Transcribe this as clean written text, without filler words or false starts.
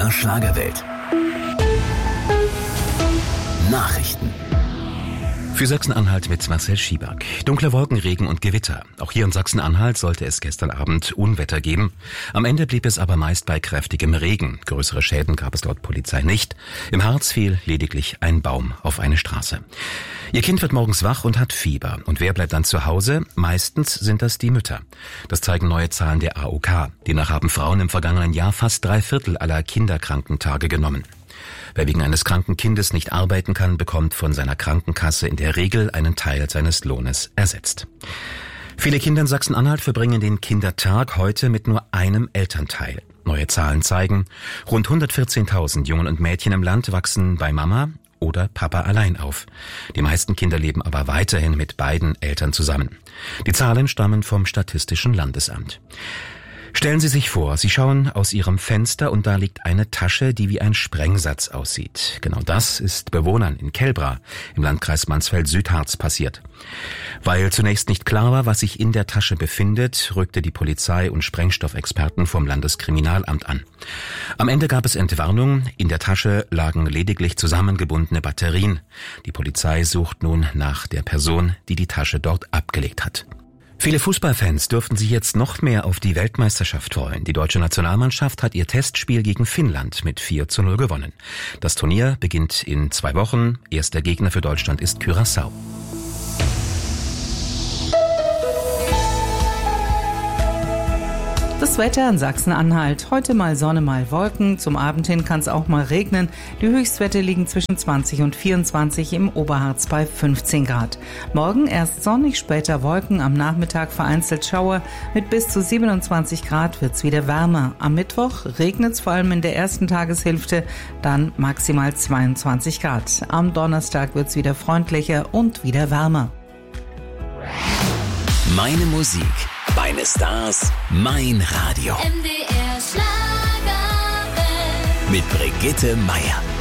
MDR Schlagerwelt. Nachrichten. Für Sachsen-Anhalt mit Marcel Schieback. Dunkle Wolken, Regen und Gewitter. Auch hier in Sachsen-Anhalt sollte es gestern Abend Unwetter geben. Am Ende blieb es aber meist bei kräftigem Regen. Größere Schäden gab es laut Polizei nicht. Im Harz fiel lediglich ein Baum auf eine Straße. Ihr Kind wird morgens wach und hat Fieber. Und wer bleibt dann zu Hause? Meistens sind das die Mütter. Das zeigen neue Zahlen der AOK. Demnach haben Frauen im vergangenen Jahr fast 3/4 aller Kinderkrankentage genommen. Wer wegen eines kranken Kindes nicht arbeiten kann, bekommt von seiner Krankenkasse in der Regel einen Teil seines Lohnes ersetzt. Viele Kinder in Sachsen-Anhalt verbringen den Kindertag heute mit nur einem Elternteil. Neue Zahlen zeigen, rund 114.000 Jungen und Mädchen im Land wachsen bei Mama oder Papa allein auf. Die meisten Kinder leben aber weiterhin mit beiden Eltern zusammen. Die Zahlen stammen vom Statistischen Landesamt. Stellen Sie sich vor, Sie schauen aus Ihrem Fenster und da liegt eine Tasche, die wie ein Sprengsatz aussieht. Genau das ist Bewohnern in Kelbra im Landkreis Mansfeld-Südharz passiert. Weil zunächst nicht klar war, was sich in der Tasche befindet, rückte die Polizei und Sprengstoffexperten vom Landeskriminalamt an. Am Ende gab es Entwarnung. In der Tasche lagen lediglich zusammengebundene Batterien. Die Polizei sucht nun nach der Person, die die Tasche dort abgelegt hat. Viele Fußballfans dürften sich jetzt noch mehr auf die Weltmeisterschaft freuen. Die deutsche Nationalmannschaft hat ihr Testspiel gegen Finnland mit 4:0 gewonnen. Das Turnier beginnt in 2 Wochen. Erster Gegner für Deutschland ist Curaçao. Das Wetter in Sachsen-Anhalt. Heute mal Sonne, mal Wolken. Zum Abend hin kann es auch mal regnen. Die Höchstwerte liegen zwischen 20 und 24, im Oberharz bei 15 Grad. Morgen erst sonnig, später Wolken, am Nachmittag vereinzelt Schauer. Mit bis zu 27 Grad wird's wieder wärmer. Am Mittwoch regnet's vor allem in der ersten Tageshälfte, dann maximal 22 Grad. Am Donnerstag wird's wieder freundlicher und wieder wärmer. Meine Musik, meine Stars, mein Radio. MDR Schlagerwelt. Mit Brigitte Meier.